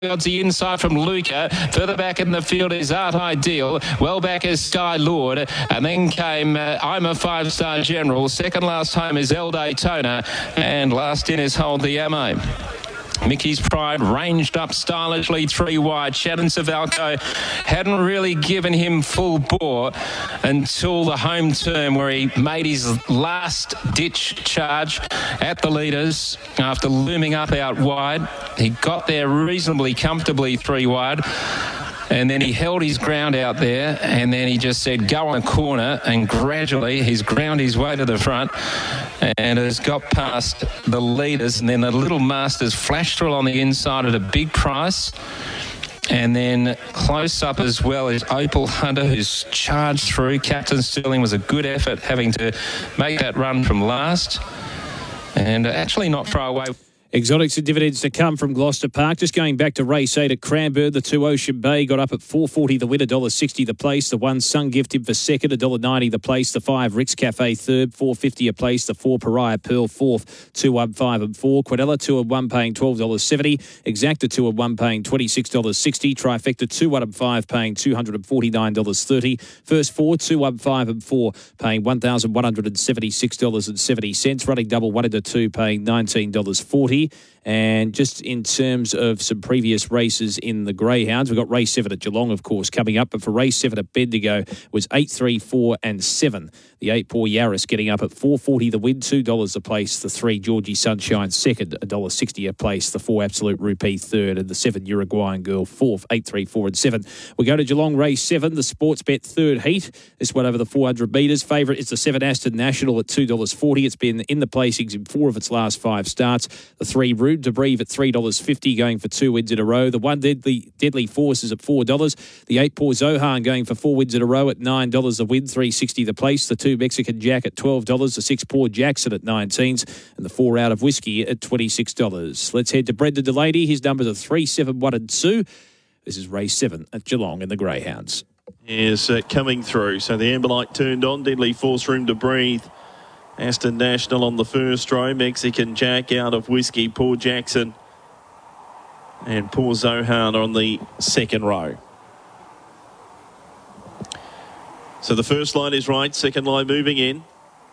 Odds the inside from Luca. Further back in the field is Art Ideal. Well back is Sky Lord. And then came I'm a 5-Star General. Second last home is El Daytona. And last in is Hold the Ammo. Mickey's Pride ranged up stylishly 3 wide. Shannon Savalco hadn't really given him full bore until the home turn, where he made his last ditch charge at the leaders after looming up out wide. He got there reasonably comfortably 3 wide. And then he held his ground out there, and then he just said, go on a corner, and gradually he's ground his way to the front and has got past the leaders. And then the Little Masters flashed through on the inside at a big price. And then close up as well is Opal Hunter, who's charged through. Captain Sterling was a good effort having to make that run from last. And actually not far away. Exotics and dividends to come from Gloucester Park. Just going back to race 8 at Cranbourne, the 2 Ocean Bay got up at $4.40 the win, $1.60 the place. The 1 Sun Gifted for second, $1.90 the place. The 5 Rick's Cafe third, $4.50 a place. The 4 Pariah Pearl fourth, 2, 1, 5 and 4. Quadella 2 and 1 paying $12.70. Exacta 2 and 1 paying $26.60. Trifecta 2, 1 and 5 paying $249.30. First 4, 2, 1, 5 and 4 paying $1,176.70. Running double 1 into 2 paying $19.40. And just in terms of some previous races in the Greyhounds, we've got race 7 at Geelong, of course, coming up. But for race 7 at Bendigo was 8, 3, 4 and 7. The 8 Paul Yaris getting up at $4.40 the win, $2 a place. The 3 Georgie Sunshine second, $1.60 a place. The 4 Absolute Rupee third, and the 7 Uruguayan Girl fourth, 8, 3, 4 and 7. We go to Geelong race 7, the Sports Bet third heat. This one over the 400 metres. Favourite is the 7 Aston National at $2.40. It's been in the placings in 4 of its last 5 starts. The 3 Room to Breathe at $3.50, going for 2 wins in a row. The 1 Deadly Force is at $4. The 8 Paw Zohan going for 4 wins in a row at $9 a win, $3.60 the place. The 2 Mexican Jack at $12. The 6 Paw Jackson at 19s, and the 4 Out of Whiskey at $26. Let's head to Brendan Delaney. His numbers are 3, 7, 1 and 2. This is race 7 at Geelong in the Greyhounds. Is coming through. So the amber light turned on. Deadly Force, Room to Breathe. Aston National on the first row. Mexican Jack, Out of Whiskey, Paul Jackson and Paul Zohan on the second row. So the first line is right, second line moving in.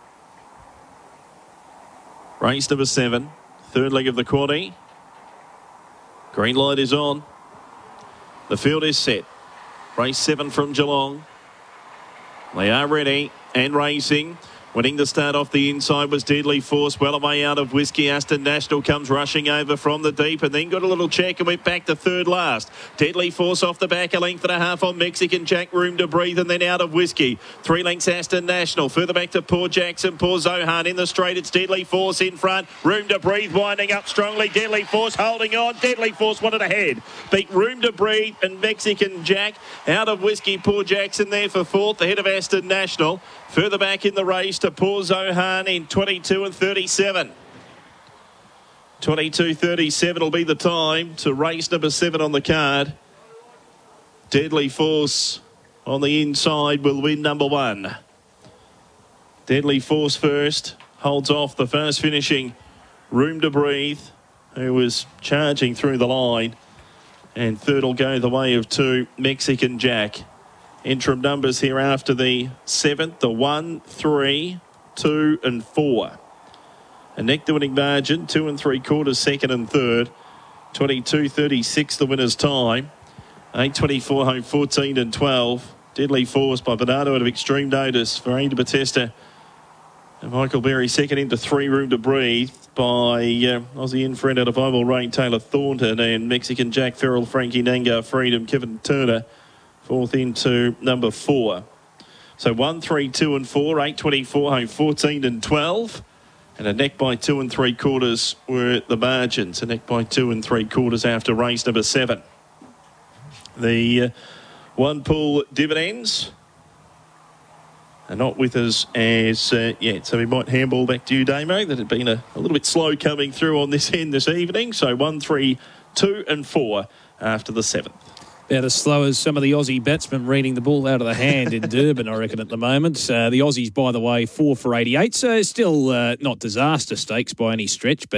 Race number 7, third leg of the quaddie. Green light is on. The field is set. Race 7 from Geelong. They are ready and racing. Winning the start off the inside was Deadly Force, well away Out of Whiskey. Aston National comes rushing over from the deep and then got a little check and went back to third last. Deadly Force off the back, a length and a half on Mexican Jack, Room to Breathe, and then Out of Whiskey. 3 lengths Aston National, further back to Paul Jackson, Paul Zohan in the straight. It's Deadly Force in front, Room to Breathe winding up strongly. Deadly Force holding on, Deadly Force wanted ahead. Beat Room to Breathe and Mexican Jack. Out of Whiskey, Paul Jackson there for fourth, ahead of Aston National. Further back in the race to Paul Zohan in 22 and 37. 22.37 will be the time to race number 7 on the card. Deadly Force on the inside will win number 1. Deadly Force first, holds off the fast finishing Room to Breathe, who was charging through the line. And third will go the way of 2 Mexican Jack. Interim numbers here after the 7th, the 1, 3, 2 and 4. A neck the winning margin, 2 3/4, second and third. 22.36 the winner's time. 8.24 home, 14 and 12. Deadly Force by Bernardo out of Extreme Notice for Ada Batista. And Michael Berry second into 3, Room to Breathe by Aussie in-friend out of Oval Rain, Taylor Thornton, and Mexican Jack Ferrell, Frankie Nanga, Freedom, Kevin Turner. Fourth into number 4. So 1, 3, 2 and 4, 8.24 home, 14 and 12. And a neck by 2 3/4 were the margins. A neck by 2 3/4 after race number 7. The 1 pool dividends are not with us as yet. So we might handball back to you, Damo. That had been a little bit slow coming through on this end this evening. So 1, 3, 2 and 4 after the 7th. About as slow as some of the Aussie batsmen reading the ball out of the hand in Durban, I reckon, at the moment. The Aussies, by the way, 4 for 88. So still not disaster stakes by any stretch, but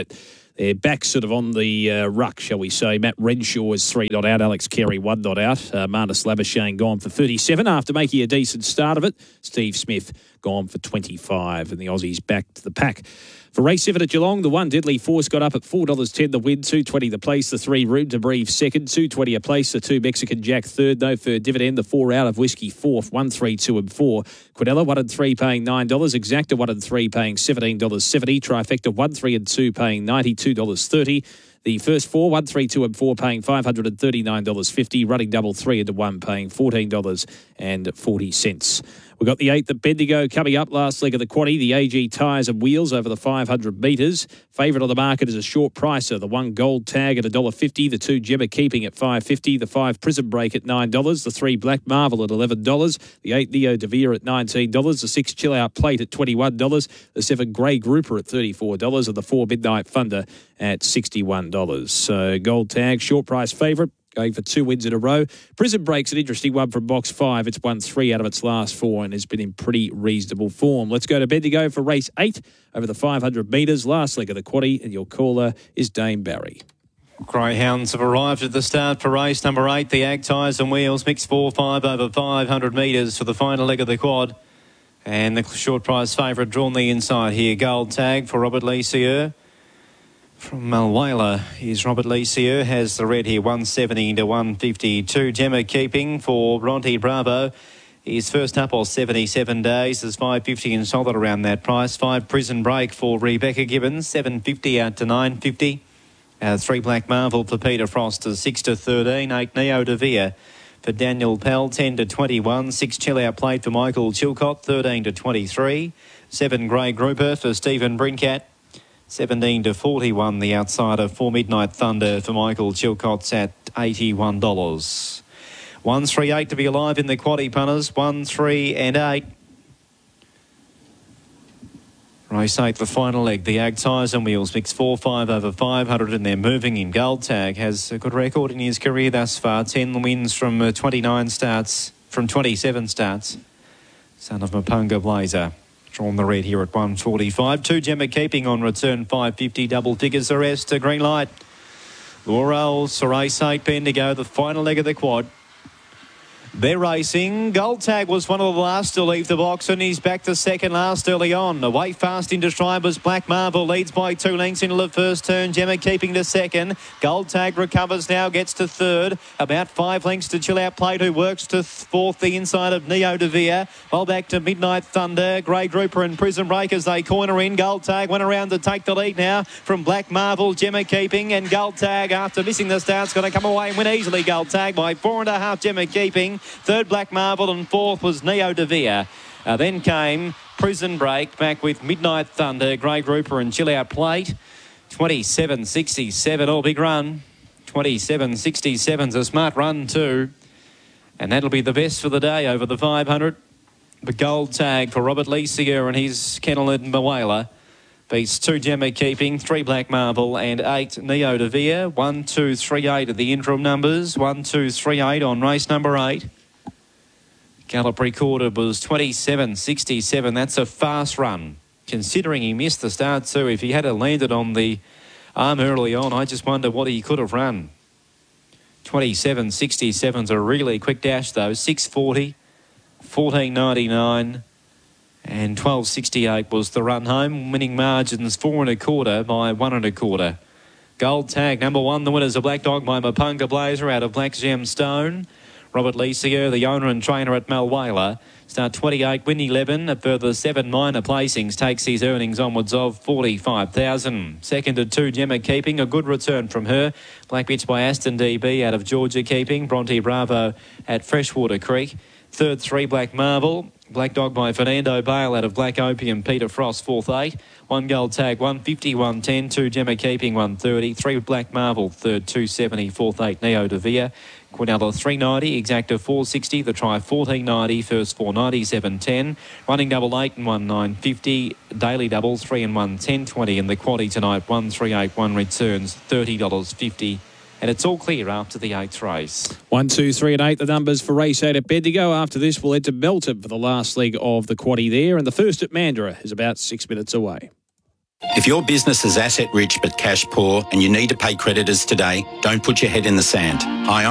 They're back sort of on the ruck, shall we say. Matt Renshaw is 3 not out. Alex Carey 1 not out. Marnus Labuschagne gone for 37 after making a decent start of it. Steve Smith gone for 25. And the Aussies back to the pack. For race 7 at Geelong, the 1 Deadly Force got up at $4.10 the win, $2.20 the place, the 3 Room to Breathe second, $2.20 a place, the 2 Mexican Jack third, No Fur Dividend, the 4 Out of Whiskey fourth, 1, 3, 2 and 4. Quinella 1 and 3 paying $9, Exacta 1 and 3 paying $17.70, Trifecta 1, 3 and 2 paying $92.30. The first 4, 1, 3, 2 and 4 paying $539.50, running double 3 into 1 paying $14.40. We've got the 8th at Bendigo coming up, last leg of the quaddie, the AG Tyres and Wheels over the 500 metres. Favourite on the market is a short pricer, the 1 Gold Tag at $1.50, the 2 Gemma Keeping at $5.50, the 5 Prism Break at $9, the 3 Black Marvel at $11, the 8 Neo De Vere at $19, the 6 Chill Out Plate at $21, the 7 Grey Grouper at $34, and the 4 Midnight Thunder at $61. So Gold Tag, short price favourite, going for 2 wins in a row. Prism Break's an interesting one from box 5. It's won 3 out of its last 4 and has been in pretty reasonable form. Let's go to Bendigo for race 8 over the 500 metres. Last leg of the quaddie, and your caller is Dame Barry. Greyhounds have arrived at the start for race number 8. The Ag Tyres and Wheels mixed 4-5 over 500 metres for the final leg of the quad. And the short price favourite drawn the inside here. Gold Tag for Robert Lisieux. From Mulwala is Robert Lisieux, has the red here, 170 to 152. Gemma Keeping for Bronte Bravo. He's first up on 77 days. There's 550 and solid around that price. 5 Prison Break for Rebecca Gibbons, 750 out to 950. 3 Black Marvel for Peter Frost is 6 to 13. 8 Neo De Vere for Daniel Pell, 10 to 21. 6 Chill Out Plate for Michael Chilcott, 13 to 23. 7 Grey Grouper for Stephen Brincat, 17 to 41, the outsider. 4 Midnight Thunder for Michael Chilcott's at $81. 1, 3, 8 to be alive in the quaddie punters. 1, 3 and 8. Race 8, the final leg. The Ag Tyres and Wheels mix 4-5 over 500 and they're moving in. Gold Tag has a good record in his career thus far. 10 wins from 27 starts. Son of Mapunga Blazer. Drawn the red here at 145. 2 Gemma Keeping on return, 550. Double figures the rest to green light. Laurel, race 8 Bendigo, the final leg of the quad. They're racing. Gold Tag was one of the last to leave the box and he's back to second last early on. Away fast into stride was Black Marvel, leads by 2 lengths into the first turn. Gemma Keeping to second. Gold Tag recovers now, gets to third. About 5 lengths to Chill Out Plate, who works to fourth, the inside of Neo De Vere. Well back to Midnight Thunder. Grey Grouper and Prison Break as they corner in. Gold Tag went around to take the lead now from Black Marvel, Gemma Keeping, and Gold Tag after missing the start's going to come away and win easily. Gold Tag by 4.5 Gemma Keeping. Third Black Marvel and fourth was Neo De Vere. Then came Prison Break back with Midnight Thunder, Grey Grouper and Chill Out Plate. 27.67, all big run. 27.67's a smart run too. And that'll be the best for the day over the 500. The Gold Tag for Robert Lisieux and his kennel in Mulwala. Beats 2 Gemma Keeping, 3 Black Marvel and 8 Neo De Vere. 1, 2, 3, 8 are the interim numbers. 1, 2, 3, 8 on race number 8. Gallop recorded was 27.67. That's a fast run. Considering he missed the start too, if he had landed on the arm early on, I just wonder what he could have run. 27.67's a really quick dash though. 6.40, 14.99 and 12.68 was the run home. Winning margins 4 1/4 by 1 1/4. Gold Tag number 1. The winners are Black Dog by Mapunga Blazer out of Black Gemstone. Robert Lisieux, the owner and trainer at Mulwala. Start 28, win 11. A further 7 minor placings takes his earnings onwards of 45,000. Second to 2, Gemma Keeping, a good return from her. Black Bitch by Aston DB out of Georgia Keeping. Bronte Bravo at Freshwater Creek. Third, 3 Black Marvel. Black Dog by Fernando Bale out of Black Opium. Peter Frost, 4th 8. 1 Gold Tag, 150, 110. 2 Gemma Keeping, 130. 3 Black Marvel, third, 270. 4th 8 Neo De Vere. Quinella 390, Exacta 460, the try 1490, first 490, 710, running double 8 and 1 950, daily double 3 and 1 1020, and the quaddie tonight 1381 returns $30.50. And it's all clear after the 8th race. 1, 2, 3 and 8, the numbers for race 8 at Bendigo. After this, we'll head to Melton for the last leg of the quaddie there. And the first at Mandurah is about 6 minutes away. If your business is asset rich but cash poor and you need to pay creditors today, don't put your head in the sand. Hi,